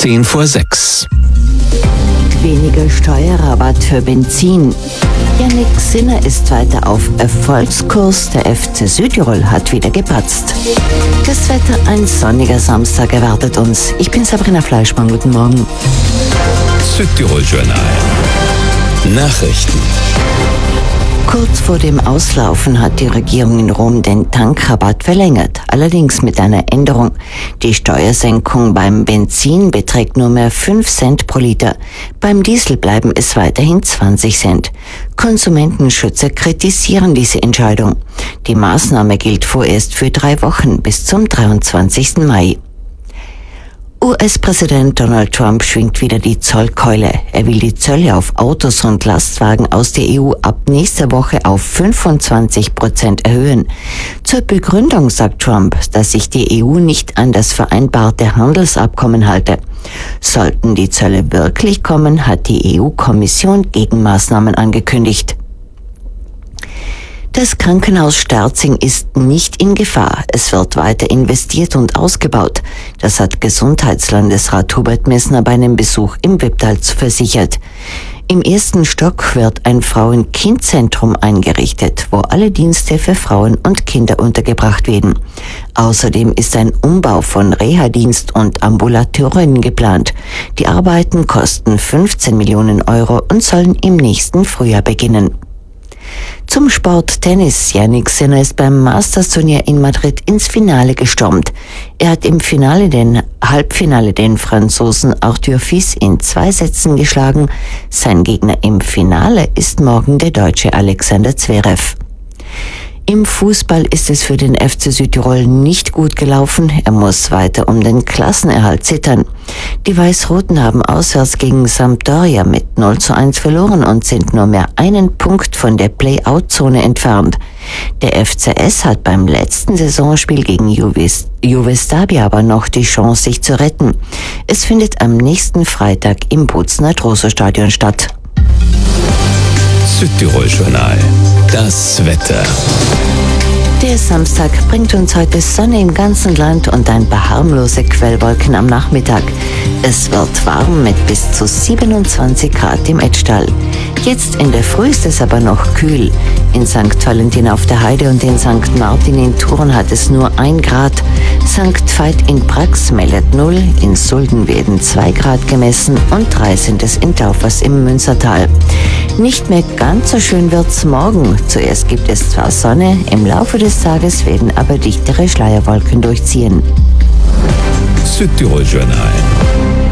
6:10. Weniger Steuerrabatt für Benzin. Jannik Sinner ist weiter auf Erfolgskurs. Der FC Südtirol hat wieder gepatzt. Das Wetter, ein sonniger Samstag erwartet uns. Ich bin Sabrina Fleischmann. Guten Morgen. Südtirol-Journal. Nachrichten. Kurz vor dem Auslaufen hat die Regierung in Rom den Tankrabatt verlängert, allerdings mit einer Änderung. Die Steuersenkung beim Benzin beträgt nur mehr 5 Cent pro Liter. Beim Diesel bleiben es weiterhin 20 Cent. Konsumentenschützer kritisieren diese Entscheidung. Die Maßnahme gilt vorerst für 3 Wochen bis zum 23. Mai. US-Präsident Donald Trump schwingt wieder die Zollkeule. Er will die Zölle auf Autos und Lastwagen aus der EU ab nächster Woche auf 25% erhöhen. Zur Begründung sagt Trump, dass sich die EU nicht an das vereinbarte Handelsabkommen halte. Sollten die Zölle wirklich kommen, hat die EU-Kommission Gegenmaßnahmen angekündigt. Das Krankenhaus Sterzing ist nicht in Gefahr. Es wird weiter investiert und ausgebaut. Das hat Gesundheitslandesrat Hubert Messner bei einem Besuch im Wipptal versichert. Im 1. Stock wird ein Frauen-Kind-Zentrum eingerichtet, wo alle Dienste für Frauen und Kinder untergebracht werden. Außerdem ist ein Umbau von Reha-Dienst und Ambulatorien geplant. Die Arbeiten kosten 15 Millionen Euro und sollen im nächsten Frühjahr beginnen. Zum Sport Tennis. Jannik Sinner ist beim Masters-Turnier in Madrid ins Finale gestürmt. Er hat im Halbfinale den Franzosen Arthur Fils in 2 Sätzen geschlagen. Sein Gegner im Finale ist morgen der Deutsche Alexander Zverev. Im Fußball ist es für den FC Südtirol nicht gut gelaufen. Er muss weiter um den Klassenerhalt zittern. Die Weiß-Roten haben auswärts gegen Sampdoria mit 0:1 verloren und sind nur mehr einen Punkt von der Play-Out-Zone entfernt. Der FCS hat beim letzten Saisonspiel gegen Juve Stabia aber noch die Chance, sich zu retten. Es findet am nächsten Freitag im Bozner Trosor-Stadion statt. Südtirol-Journal. Das Wetter. Der Samstag bringt uns heute Sonne im ganzen Land und ein paar harmlose Quellwolken am Nachmittag. Es wird warm mit bis zu 27 Grad im Etschtal. Jetzt in der Früh ist es aber noch kühl. In St. Valentin auf der Heide und in St. Martin in Thurn hat es nur 1 Grad. St. Veit in Brax meldet 0, in Sulden werden 2 Grad gemessen und 3 sind es in Taufers im Münstertal. Nicht mehr ganz so schön wird's morgen. Zuerst gibt es zwar Sonne, im Laufe des Tages werden aber dichtere Schleierwolken durchziehen. Südtirol-Journal.